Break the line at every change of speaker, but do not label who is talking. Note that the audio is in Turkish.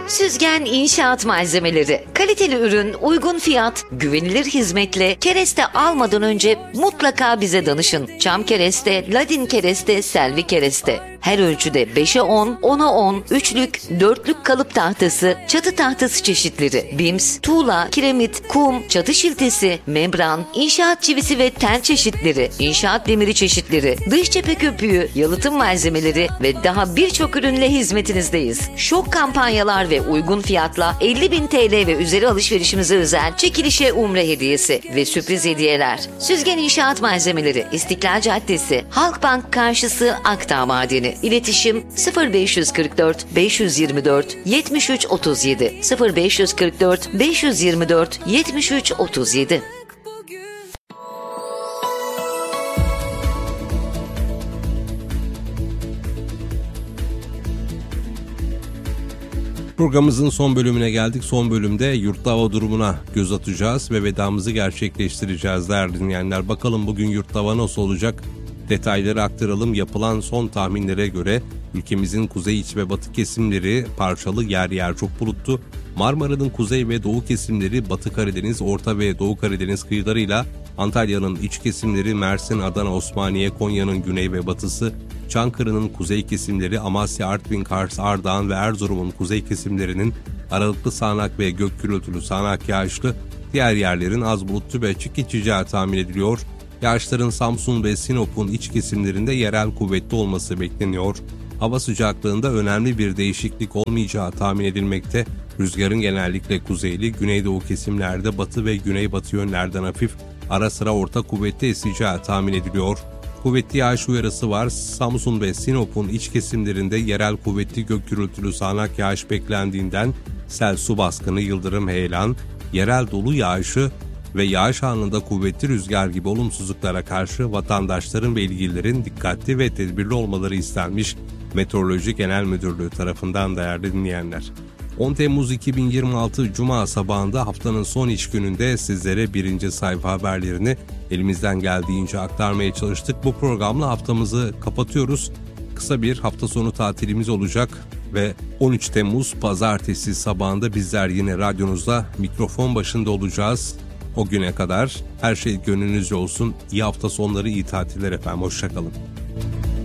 Süzgen İnşaat Malzemeleri. Kaliteli ürün, uygun fiyat, güvenilir hizmetle kereste almadan önce mutlaka bize danışın. Çam kereste, ladin kereste, selvi kereste. Her ölçüde 5'e 10, 10'a 10, üçlük, dörtlük kalıp tahtası, çatı tahtası çeşitleri, bims, tuğla, kiremit, kum, çatı şiltesi, membran, inşaat çivisi ve tel çeşitleri, inşaat demiri çeşitleri, dış cephe köpüğü, yalıtım malzemeleri ve daha birçok ürünle hizmetinizdeyiz. Şok kampanyalar ve uygun fiyatla 50.000 TL ve üzeri alışverişimize özel çekilişe umre hediyesi ve sürpriz hediyeler. Süzgen İnşaat Malzemeleri, İstiklal Caddesi, Halkbank karşısı Akdağ Madeni. İletişim 0544 524 73 37 0544 524 73 37.
Programımızın son bölümüne geldik. Son bölümde yurtta hava durumuna göz atacağız ve vedamızı gerçekleştireceğiz değerli dinleyenler. Bakalım bugün yurtta hava nasıl olacak? Detayları aktaralım. Yapılan son tahminlere göre ülkemizin kuzey iç ve batı kesimleri parçalı, yer yer çok bulutlu. Marmara'nın kuzey ve doğu kesimleri, Batı Karadeniz, Orta ve Doğu Karadeniz kıyılarıyla Antalya'nın iç kesimleri, Mersin, Adana, Osmaniye, Konya'nın güney ve batısı, Çankırı'nın kuzey kesimleri, Amasya, Artvin, Kars, Ardahan ve Erzurum'un kuzey kesimlerinin aralıklı sağanak ve gök gürültülü sağanak yağışlı, diğer yerlerin az bulutlu ve açık geçeceği tahmin ediliyor. Yağışların Samsun ve Sinop'un iç kesimlerinde yerel kuvvetli olması bekleniyor. Hava sıcaklığında önemli bir değişiklik olmayacağı tahmin edilmekte. Rüzgarın genellikle kuzeyli, güneydoğu kesimlerde batı ve güneybatı yönlerden hafif, ara sıra orta kuvvetli eseceği tahmin ediliyor. Kuvvetli yağış uyarısı var. Samsun ve Sinop'un iç kesimlerinde yerel kuvvetli gök gürültülü sağanak yağış beklendiğinden sel, su baskını, yıldırım, heyelan, yerel dolu yağışı ve yağış anında kuvvetli rüzgar gibi olumsuzluklara karşı vatandaşların ve ilgililerin dikkatli ve tedbirli olmaları istenmiş Meteoroloji Genel Müdürlüğü tarafından değerli dinleyenler. 10 Temmuz 2026 Cuma sabahında haftanın son iş gününde sizlere birinci sayfa haberlerini elimizden geldiğince aktarmaya çalıştık. Bu programla haftamızı kapatıyoruz. Kısa bir hafta sonu tatilimiz olacak ve 13 Temmuz Pazartesi sabahında bizler yine radyonuzda mikrofon başında olacağız. O güne kadar her şey gönlünüzce olsun. İyi hafta sonları, iyi tatiller efendim. Hoşça kalın.